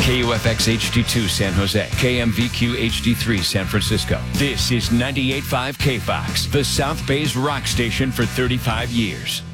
KUFX HD2 San Jose, KMVQ HD3 San Francisco. This is 98.5 KFOX, the South Bay's rock station for 35 years.